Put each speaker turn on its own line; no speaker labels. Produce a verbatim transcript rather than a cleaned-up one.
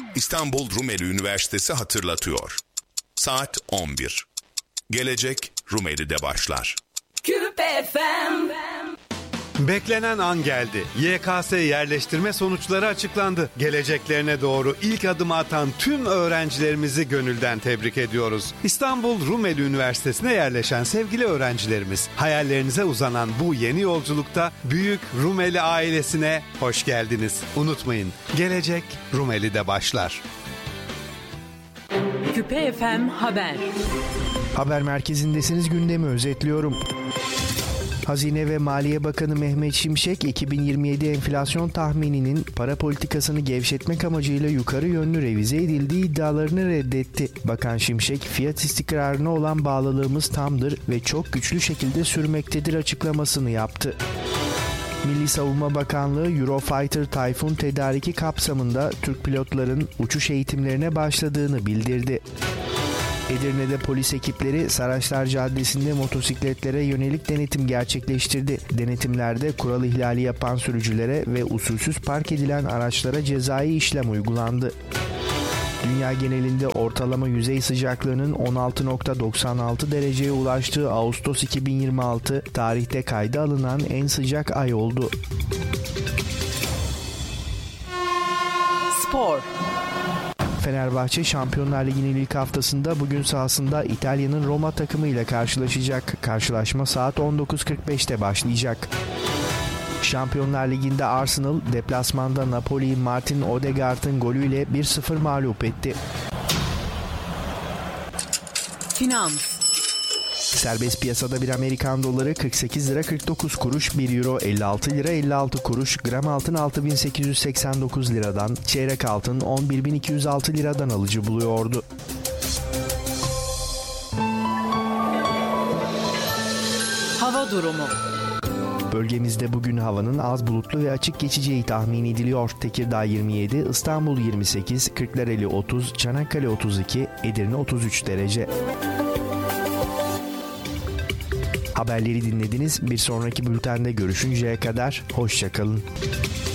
İstanbul Rumeli Üniversitesi hatırlatıyor. Saat on bir. Gelecek Rumeli'de başlar.
Küpe F M.
Beklenen an geldi. Y K S yerleştirme sonuçları açıklandı. Geleceklerine doğru ilk adımı atan tüm öğrencilerimizi gönülden tebrik ediyoruz. İstanbul Rumeli Üniversitesi'ne yerleşen sevgili öğrencilerimiz, hayallerinize uzanan bu yeni yolculukta büyük Rumeli ailesine hoş geldiniz. Unutmayın, gelecek Rumeli'de başlar.
Küpe F M Haber.
Haber merkezindesiniz, gündemi özetliyorum. Hazine ve Maliye Bakanı Mehmet Şimşek, iki bin yirmi yedi enflasyon tahmininin para politikasını gevşetmek amacıyla yukarı yönlü revize edildiği iddialarını reddetti. Bakan Şimşek, fiyat istikrarına olan bağlılığımız tamdır ve çok güçlü şekilde sürmektedir açıklamasını yaptı. Milli Savunma Bakanlığı Eurofighter Typhoon tedariki kapsamında Türk pilotların uçuş eğitimlerine başladığını bildirdi. Edirne'de polis ekipleri Saraçlar Caddesi'nde motosikletlere yönelik denetim gerçekleştirdi. Denetimlerde kural ihlali yapan sürücülere ve usulsüz park edilen araçlara cezai işlem uygulandı. Dünya genelinde ortalama yüzey sıcaklığının on altı virgül doksan altı dereceye ulaştığı Ağustos iki bin yirmi altı tarihte kayda alınan en sıcak ay oldu.
Spor.
Fenerbahçe Şampiyonlar Ligi'nin ilk haftasında bugün sahasında İtalya'nın Roma takımıyla karşılaşacak. Karşılaşma saat on dokuz kırk beşte başlayacak. Şampiyonlar Ligi'nde Arsenal deplasmanda Napoli'yi Martin Odegaard'ın golüyle bir sıfır mağlup etti.
Finans.
Serbest piyasada bir Amerikan doları kırk sekiz lira kırk dokuz kuruş, bir euro elli altı lira elli altı kuruş, gram altın altı bin sekiz yüz seksen dokuz liradan, çeyrek altın on bir bin iki yüz altı liradan alıcı buluyordu.
Hava durumu.
Bölgemizde bugün havanın az bulutlu ve açık geçeceği tahmin ediliyor. Tekirdağ yirmi yedi, İstanbul yirmi sekiz, Kırklareli otuz, Çanakkale otuz iki, Edirne otuz üç derece. Haberleri dinlediniz. Bir sonraki bültende görüşünceye kadar hoşça kalın.